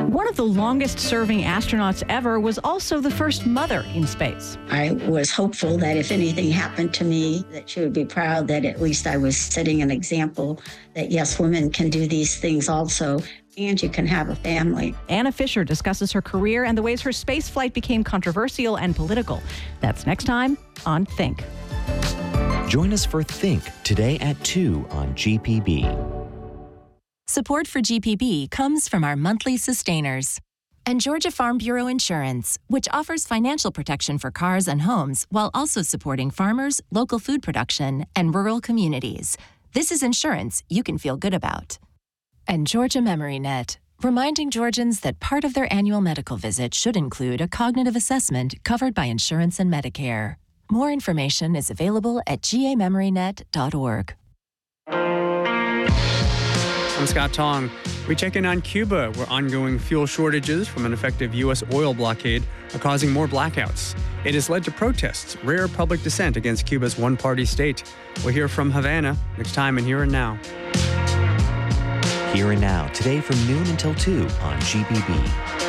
One of the longest-serving astronauts ever was also the first mother in space. I was hopeful that if anything happened to me, that she would be proud that at least I was setting an example that, yes, women can do these things also, and you can have a family. Anna Fisher discusses her career and the ways her spaceflight became controversial and political. That's next time on Think. Join us for Think today at 2 on GPB. Support for GPB comes from our monthly sustainers and Georgia Farm Bureau Insurance, which offers financial protection for cars and homes while also supporting farmers, local food production, and rural communities. This is insurance you can feel good about. And Georgia Memory Net, reminding Georgians that part of their annual medical visit should include a cognitive assessment covered by insurance and Medicare. More information is available at gamemorynet.org. I'm Scott Tong. We check in on Cuba, where ongoing fuel shortages from an effective U.S. oil blockade are causing more blackouts. It has led to protests, rare public dissent against Cuba's one-party state. We'll hear from Havana next time in Here and Now. Here and Now, today from noon until 2 on GPB.